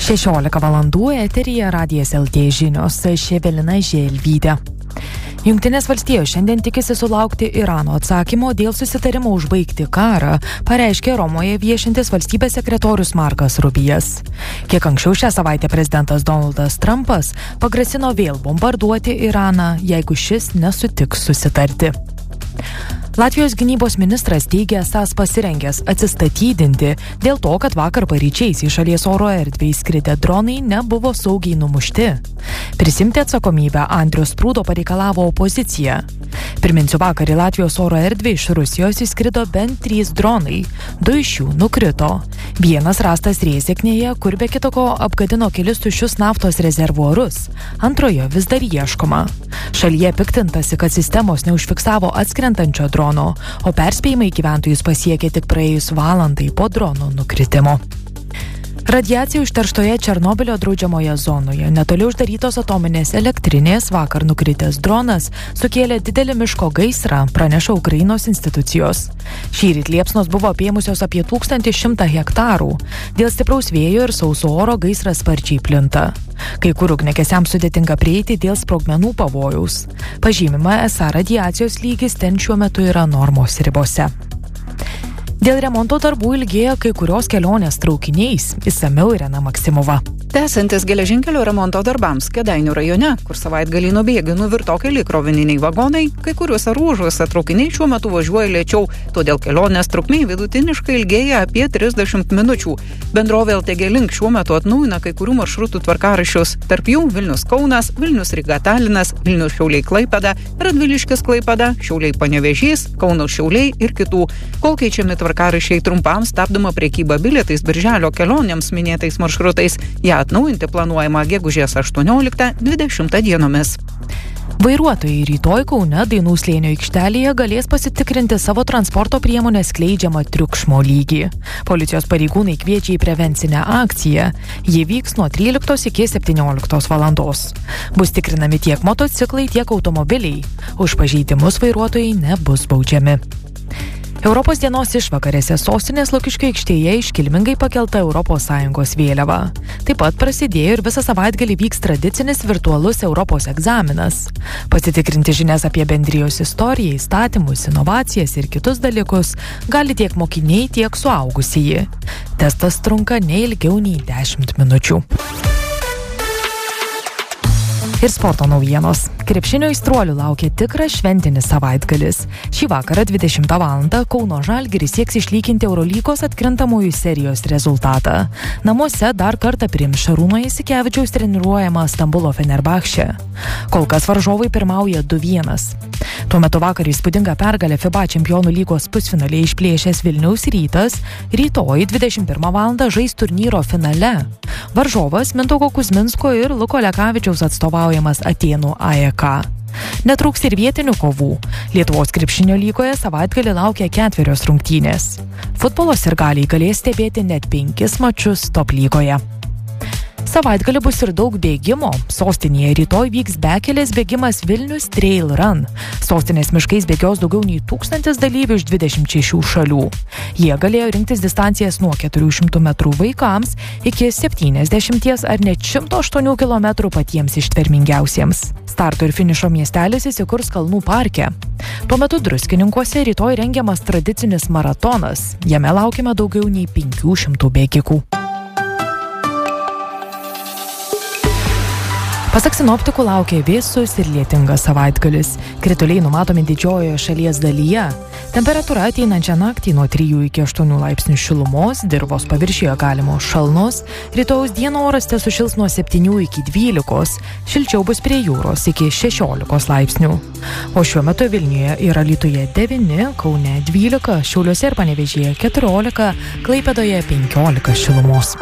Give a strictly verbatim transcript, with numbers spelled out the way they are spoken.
šešiolika valandų eteryje Radijas L T žinios, čia Evelina Želvytė. Jungtinės valstijos šiandien tikisi sulaukti Irano atsakymo dėl susitarimo užbaigti karą, pareiškė Romoje viešintis valstybės sekretorius Markas Rubijas. Kiek anksčiau šią savaitę prezidentas Donaldas Trumpas pagrasino vėl bombarduoti Iraną, jeigu šis nesutiks susitarti. Latvijos gynybos ministras teigia esąs pasirengęs atsistatydinti dėl to, kad vakar paryčiais į šalies oro erdvę įskridę dronai nebuvo saugiai numušti. Prisimti atsakomybę Andrius Prūdo pareikalavo opozicija. Priminsiu, vakar į Latvijos oro erdvę iš Rusijos įskrido bent trys dronai, du iš jų nukrito. Vienas rastas Riezeknėje, kur be kitoko apgadino kelis tuščius naftos rezervuarus. Antrojo vis dar ieškoma. Šalyje piktintasi, kad sistemos neužfiksavo atskrentančio drono, o perspėjimai gyventojus pasiekė tik praėjus valandai po drono nukritimo. Radiacija užterštoje Černobylio draudžiamoje zonoje, netoli uždarytos atominės elektrinės, vakar nukritęs dronas sukėlė didelį miško gaisrą, praneša Ukrainos institucijos. Šįryt liepsnos buvo apėmusios apie tūkstantį šimtą hektarų. Dėl stipraus vėjo ir sauso oro gaisras sparčiai plinta. Kai kur ugniagesiams sudėtinga prieiti dėl sprogmenų pavojaus. Pažymima, esą radiacijos lygis ten šiuo metu yra normos ribose. Dėl remonto darbų ilgėja kai kurios kelionės traukiniais, išsamiau Irena Maksimova. Tęsiantis geležinkelio remonto darbams Kėdainių rajone, kur savaitgalį nuo bėgių nuvirto keli krovininiai vagonai, kai kuriuose ruožuose traukiniai šiuo metu važiuoja lėčiau, todėl kelionės trukmė vidutiniškai ilgėja apie trisdešimt minučių. Bendrovė L T G Link šiuo metu atnaujina kai kurių maršrutų tvarkaraščius, tarp jų Vilnius Kaunas, Vilnius Ryga Talinas, Vilnius Šiauliai Klaipėda, Radviliškis Klaipėda, Šiauliai Panevėžys, Kaunas Šiauliai ir kitų. Kol keičiami tvarkaraščiai trumpam, stabdoma prekyba bilietais birželio kelionėms minėtais maršrutais. Ja atnaujinti planuojama gegužės aštuonioliktą dvidešimtą dienomis. Vairuotojai rytoj Kaune Dainų slėnio aikštelėje galės pasitikrinti savo transporto priemonės skleidžiamą triukšmo lygį. Policijos pareigūnai kviečia į prevencinę akciją. Ji vyks nuo tryliktos iki septynioliktos valandos. Bus tikrinami tiek motociklai, tiek automobiliai. Už pažeidimus vairuotojai nebus baudžiami. Europos dienos išvakarėse sostinės Lukiškių aikštėje iškilmingai pakelta Europos Sąjungos vėliava. Taip pat prasidėjo ir visą savaitgalį vyks tradicinis virtualus Europos egzaminas. Pasitikrinti žinias apie bendrijos istoriją, įstatymus, inovacijas ir kitus dalykus gali tiek mokiniai, tiek suaugusieji. Testas trunka ne ilgiau nei dešimt minučių. Ir sporto naujienos. Krepšinio aistruolių laukia tikras šventinis savaitgalis. Šį vakarą dvidešimtą valandą Kauno Žalgiris sieks išlyginti Eurolygos atkrintamųjų serijos rezultatą. Namuose dar kartą priims Šarūno Jasikevičiaus treniruojamą Stambulo Fenerbahčę. Kol kas varžovai pirmauja du vienas. Tuo metu vakar įspūdingą pergalę FIBA Čempionų lygos pusfinaliai išplėšęs Vilniaus Rytas rytoj dvidešimt pirmą valandą žais turnyro finale. Varžovas Mindaugo Kuzminsko ir Luko Lekavičiaus atstovaujamas Atėnų A E K. Netrūks ir vietinių kovų. Lietuvos krepšinio lygoje savaitgalį laukia ketverios rungtynės. Futbolo sirgaliai galės stebėti net penkis mačus top lygoje. Savaitgalį bus ir daug bėgimo. Sostinėje rytoj vyks bekelės bėgimas Vilnius Trail Run. Sostinės miškais bėgios daugiau nei tūkstantis dalyvių iš dvidešimt šešių šalių. Jie galėjo rinktis distancijas nuo keturių šimtų metrų vaikams iki septyniasdešimties ar net šimto aštuonių kilometrų patiems ištvermingiausiems. Starto ir finišo miestelis įsikurs Kalnų parke. Tuo metu Druskininkuose rytoj rengiamas tradicinis maratonas. Jame laukiame daugiau nei penkių šimtų bėgikų. Pasak sinoptikų laukia vėsus ir lietingas savaitgalis. Krituliai numatomi didžiojoje šalies dalyje. Temperatūra ateinančią naktį nuo trijų iki aštuonių laipsnių šilumos, dirvos paviršiuje galimos šalnos, rytojaus dieną oras tesušils nuo septynių iki dvylikos, šilčiau bus prie jūros iki šešiolikos laipsnių. O šiuo metu Vilniuje ir Alytuje devyni, Kaune dvylika, Šiauliuose ir Panevėžyje keturiolika, Klaipėdoje penkiolika šilumos.